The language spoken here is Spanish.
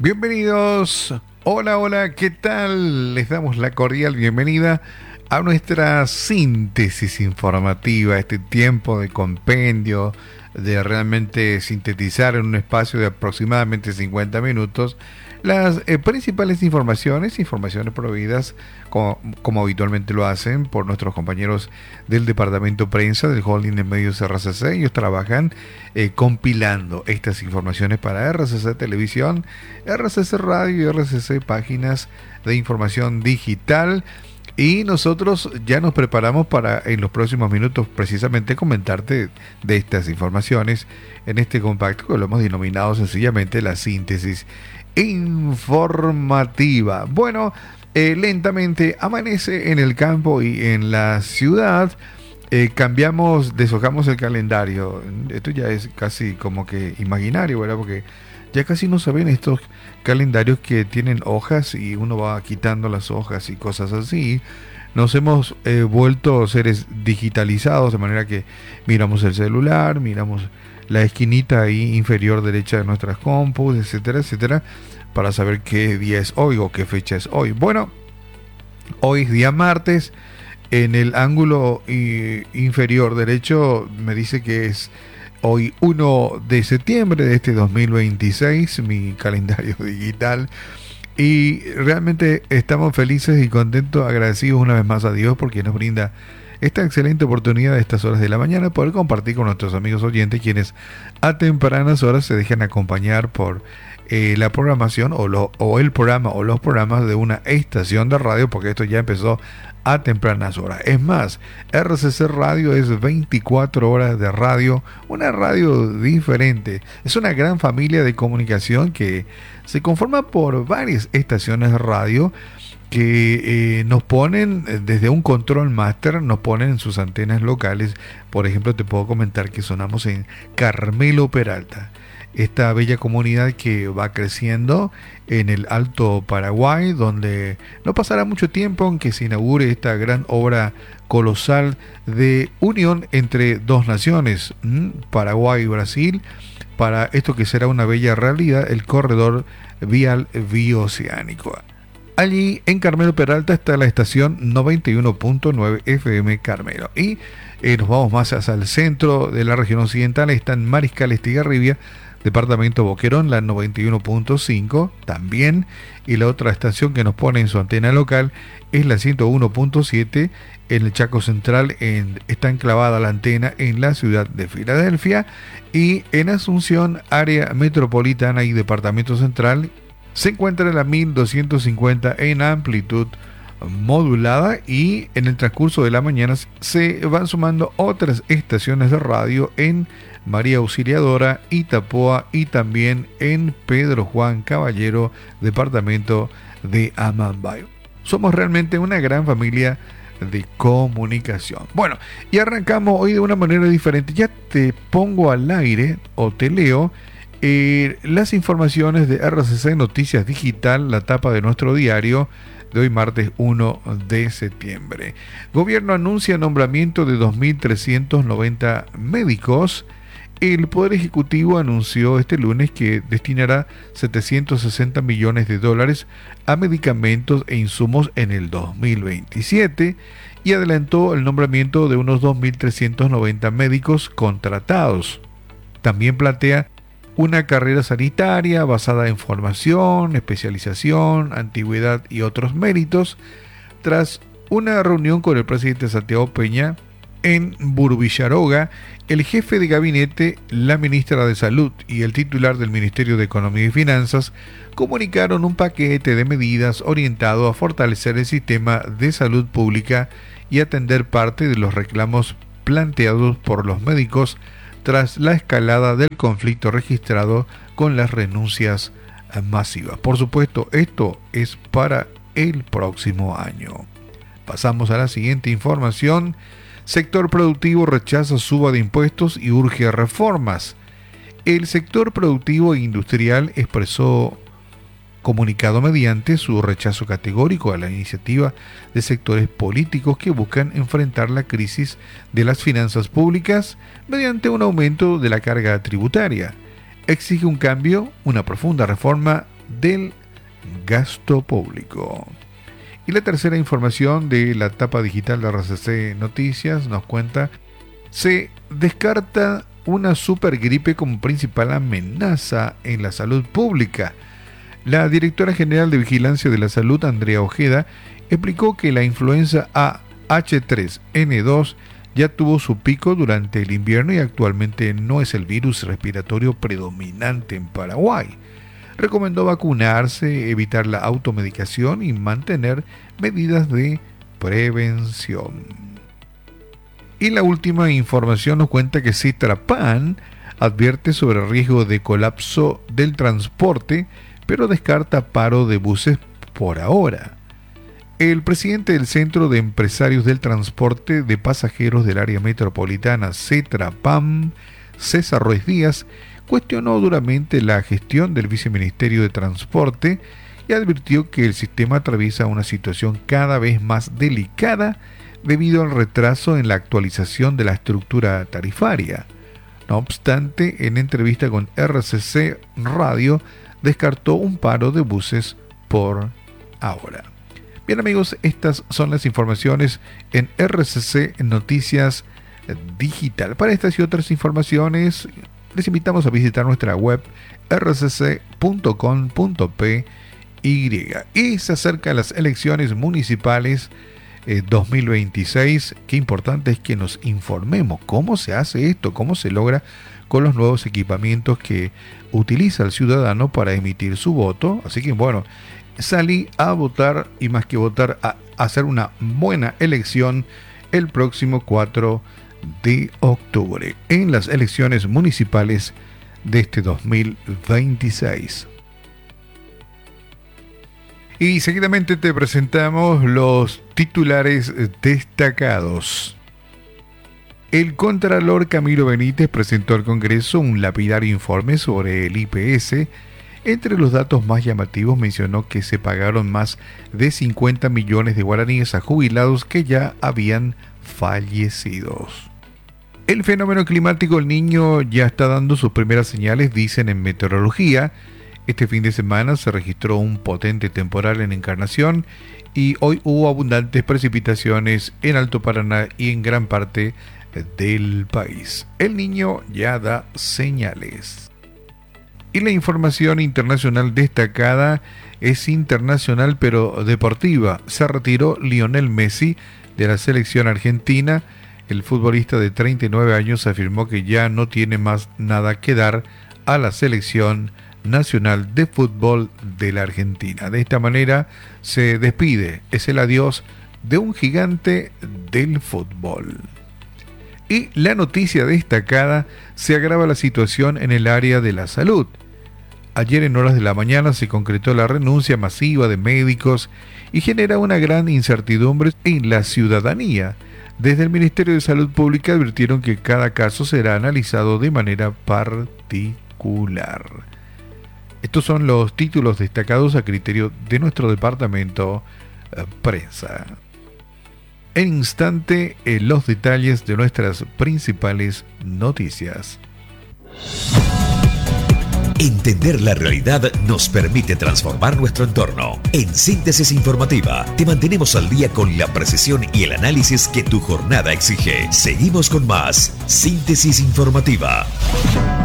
Bienvenidos. Hola, hola, ¿qué tal? Les damos la cordial bienvenida a nuestra síntesis informativa, este tiempo de compendio, de realmente sintetizar en un espacio de aproximadamente 50 minutos las principales informaciones proveídas como habitualmente lo hacen por nuestros compañeros del departamento prensa del holding de medios RCC. Ellos trabajan compilando estas informaciones para RCC Televisión, RCC Radio y RCC Páginas de Información Digital. Y nosotros ya nos preparamos para en los próximos minutos precisamente comentarte de estas informaciones en este compacto que lo hemos denominado sencillamente la síntesis informativa. Bueno, lentamente amanece en el campo y en la ciudad. Deshojamos el calendario. Esto ya es casi como que imaginario, ¿verdad? Porque ya casi no se ven estos calendarios que tienen hojas y uno va quitando las hojas y cosas así. Nos hemos vuelto seres digitalizados, de manera que miramos el celular, miramos la esquinita ahí inferior derecha de nuestras compus, etcétera, etcétera, para saber qué día es hoy o qué fecha es hoy. Bueno, hoy es día martes. En el ángulo inferior derecho me dice que es hoy 1 de septiembre de este 2026, mi calendario digital. Y realmente estamos felices y contentos, agradecidos una vez más a Dios porque nos brinda esta excelente oportunidad a estas horas de la mañana poder compartir con nuestros amigos oyentes quienes a tempranas horas se dejan acompañar por la programación o el programa o los programas de una estación de radio, porque esto ya empezó a tempranas horas. Es más, RCC Radio es 24 horas de radio, una radio diferente. Es una gran familia de comunicación que se conforma por varias estaciones de radio que nos ponen desde un control master, nos ponen en sus antenas locales. Por ejemplo, te puedo comentar que sonamos en Carmelo Peralta, esta bella comunidad que va creciendo en el Alto Paraguay, donde no pasará mucho tiempo en que se inaugure esta gran obra colosal de unión entre dos naciones, Paraguay y Brasil, para esto que será una bella realidad, el corredor vial bioceánico. Allí en Carmelo Peralta está la estación 91.9 FM Carmelo. Y nos vamos más hacia el centro de la región occidental, está en Mariscal Estigarribia, departamento Boquerón, la 91.5 también. Y la otra estación que nos pone en su antena local es la 101.7 en el Chaco Central. Está enclavada la antena en la ciudad de Filadelfia. Y en Asunción, área metropolitana y departamento central, se encuentra en la 1250 en amplitud modulada. Y en el transcurso de la mañana se van sumando otras estaciones de radio en María Auxiliadora, Itapoa y también en Pedro Juan Caballero, departamento de Amambay. Somos realmente una gran familia de comunicación. Bueno, y arrancamos hoy de una manera diferente. Ya te pongo al aire o te leo las informaciones de RCC Noticias Digital, la tapa de nuestro diario de hoy martes 1 de septiembre. Gobierno anuncia nombramiento de 2.390 médicos. El Poder Ejecutivo anunció este lunes que destinará $760 millones a medicamentos e insumos en el 2027 y adelantó el nombramiento de unos 2.390 médicos contratados. También plantea una carrera sanitaria basada en formación, especialización, antigüedad y otros méritos. Tras una reunión con el presidente Santiago Peña en Burvillaroga, el jefe de gabinete, la ministra de Salud y el titular del Ministerio de Economía y Finanzas comunicaron un paquete de medidas orientado a fortalecer el sistema de salud pública y atender parte de los reclamos planteados por los médicos tras la escalada del conflicto registrado con las renuncias masivas. Por supuesto, esto es para el próximo año. Pasamos a la siguiente información. Sector productivo rechaza suba de impuestos y urge reformas. El sector productivo e industrial expresó comunicado mediante su rechazo categórico a la iniciativa de sectores políticos que buscan enfrentar la crisis de las finanzas públicas mediante un aumento de la carga tributaria. Exige un cambio, una profunda reforma del gasto público. Y la tercera información de la etapa digital de RCC Noticias nos cuenta: se descarta una supergripe como principal amenaza en la salud pública. La directora general de Vigilancia de la Salud, Andrea Ojeda, explicó que la influenza A H3N2 ya tuvo su pico durante el invierno y actualmente no es el virus respiratorio predominante en Paraguay. Recomendó vacunarse, evitar la automedicación y mantener medidas de prevención. Y la última información nos cuenta que Cetrapan advierte sobre el riesgo de colapso del transporte, pero descarta paro de buses por ahora. El presidente del Centro de Empresarios del Transporte de Pasajeros del Área Metropolitana, Cetrapan, César Ruiz Díaz, cuestionó duramente la gestión del Viceministerio de Transporte y advirtió que el sistema atraviesa una situación cada vez más delicada debido al retraso en la actualización de la estructura tarifaria. No obstante, en entrevista con RCC Radio, descartó un paro de buses por ahora. Bien amigos, estas son las informaciones en RCC Noticias Digital. Para estas y otras informaciones, les invitamos a visitar nuestra web rcc.com.py. Y se acercan las elecciones municipales 2026. Qué importante es que nos informemos cómo se hace esto, cómo se logra con los nuevos equipamientos que utiliza el ciudadano para emitir su voto. Así que bueno, salí a votar y más que votar, a hacer una buena elección el próximo 4 de octubre en las elecciones municipales de este 2026. Y seguidamente te presentamos los titulares destacados. El Contralor Camilo Benítez presentó al Congreso un lapidario informe sobre el IPS. Entre los datos más llamativos mencionó que se pagaron más de 50 millones de guaraníes a jubilados que ya habían fallecido. El fenómeno climático El Niño ya está dando sus primeras señales, dicen en meteorología. Este fin de semana se registró un potente temporal en Encarnación y hoy hubo abundantes precipitaciones en Alto Paraná y en gran parte del país. El Niño ya da señales. Y la información internacional destacada es internacional pero deportiva. Se retiró Lionel Messi de la selección argentina. El futbolista de 39 años afirmó que ya no tiene más nada que dar a la selección nacional de fútbol de la Argentina. De esta manera se despide. Es el adiós de un gigante del fútbol. Y la noticia destacada: se agrava la situación en el área de la salud. Ayer en horas de la mañana se concretó la renuncia masiva de médicos y genera una gran incertidumbre en la ciudadanía. Desde el Ministerio de Salud Pública advirtieron que cada caso será analizado de manera particular. Estos son los títulos destacados a criterio de nuestro departamento prensa. En instante, los detalles de nuestras principales noticias. Entender la realidad nos permite transformar nuestro entorno. En Síntesis Informativa te mantenemos al día con la precisión y el análisis que tu jornada exige. Seguimos con más Síntesis Informativa.